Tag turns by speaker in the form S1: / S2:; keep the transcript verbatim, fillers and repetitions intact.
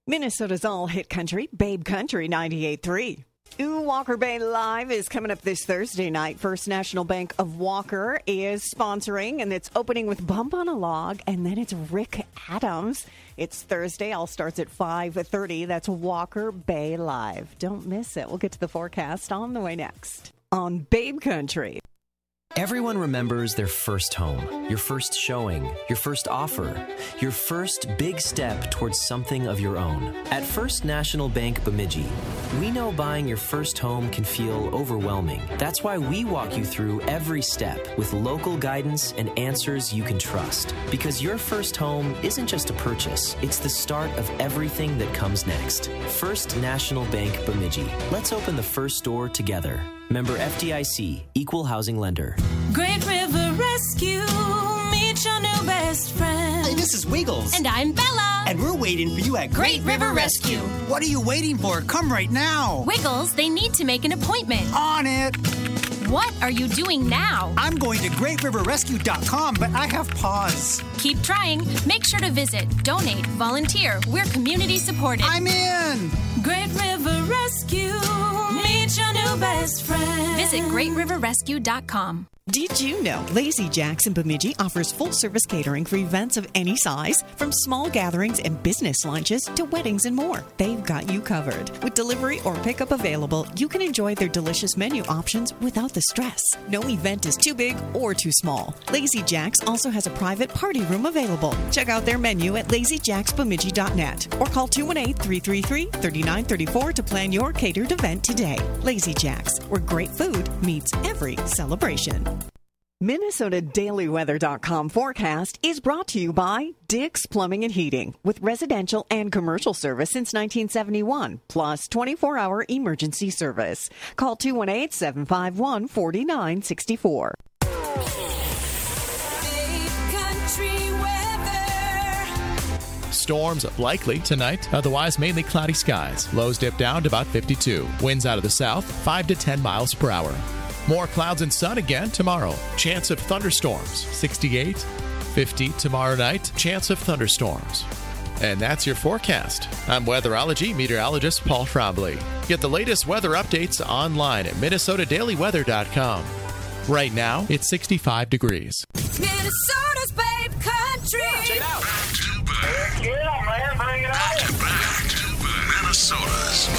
S1: Minnesota's all-hit country, Babe Country ninety-eight point three. Ooh, Walker Bay Live is coming up this Thursday night. First National Bank of Walker is sponsoring, and it's opening with Bump on a Log, and then it's Rick Adams. It's Thursday. All starts at five thirty. That's Walker Bay Live. Don't miss it. We'll get to the forecast on the way next on Babe Country.
S2: Everyone remembers their first home, your first showing, your first offer, your first big step towards something of your own. At First National Bank Bemidji, we know buying your first home can feel overwhelming. That's why we walk you through every step with local guidance and answers you can trust. Because your first home isn't just a purchase, it's the start of everything that comes next. First National Bank Bemidji. Let's open the first door together. Member F D I C, Equal Housing Lender.
S3: Great River Rescue, meet your new best friend.
S4: Hey, this is Wiggles.
S3: And I'm Bella.
S4: And we're waiting for you at
S3: Great River Rescue.
S4: What are you waiting for? Come right now.
S3: Wiggles, they need to make an appointment.
S4: On it.
S3: What are you doing now?
S4: I'm going to great river rescue dot com, but I have pause.
S3: Keep trying. Make sure to visit, donate, volunteer. We're community supported.
S4: I'm in.
S3: Great River Rescue, meet your new best friend. Visit great river rescue dot com.
S1: Did you know Lazy Jack's in Bemidji offers full-service catering for events of any size, from small gatherings and business lunches to weddings and more? They've got you covered. With delivery or pickup available, you can enjoy their delicious menu options without the stress. No event is too big or too small. Lazy Jack's also has a private party room available. Check out their menu at lazy jacks bemidji dot net or call two one eight, three three three, three nine three four to plan your catered event today. Lazy Jack's, where great food meets every celebration. Minnesota Daily Weather dot com forecast is brought to you by Dick's Plumbing and Heating, with residential and commercial service since nineteen seventy-one, plus twenty-four hour emergency service. Call two one eight, seven five one, four nine six four.
S5: Storms likely tonight, otherwise mainly cloudy skies. Lows dip down to about fifty-two. Winds out of the south, five to ten miles per hour. More clouds and sun again tomorrow. Chance of thunderstorms, sixty-eight. fifty tomorrow night. Chance of thunderstorms. And that's your forecast. I'm weatherology meteorologist Paul Trombley. Get the latest weather updates online at Minnesota Daily Weather dot com. Right now, it's sixty-five degrees.
S3: Minnesota's Babe Country.
S5: Check it out.
S6: Get on, man. Bring it on.